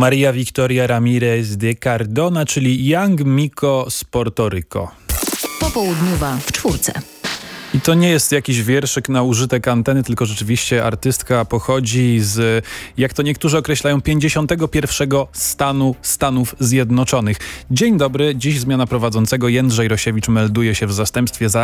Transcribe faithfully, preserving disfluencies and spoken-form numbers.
Maria Victoria Ramirez de Cardona, czyli Young Miko z Porto Rico. Popołudniowa w czwórce. I to nie jest jakiś wierszyk na użytek anteny, tylko rzeczywiście artystka pochodzi z, jak to niektórzy określają, pięćdziesiątego pierwszego stanu Stanów Zjednoczonych. Dzień dobry, dziś zmiana prowadzącego. Jędrzej Rosiewicz melduje się w zastępstwie za